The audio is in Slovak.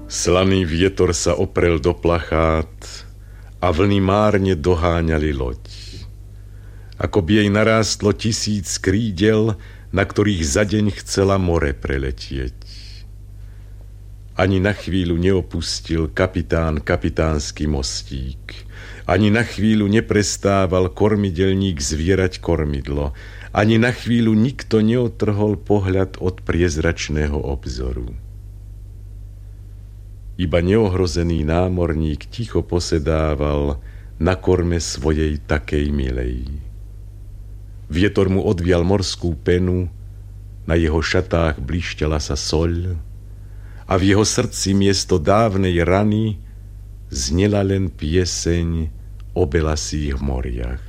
Slaný vietor sa oprel do plachát a vlny márne doháňali loď. Ako by jej narástlo 1000 krídel, na ktorých za deň chcela more preletieť. Ani na chvíľu neopustil kapitán kapitánsky mostík. Ani na chvíľu neprestával kormidelník zvierať kormidlo. Ani na chvíľu nikto neotrhol pohľad od priezračného obzoru. Iba neohrozený námorník ticho posedával na korme svojej takej milej. Vietor mu odvial morskú penu, na jeho šatách blišťala sa soľ a v jeho srdci miesto dávnej rany znela len pieseň o belasých moriach.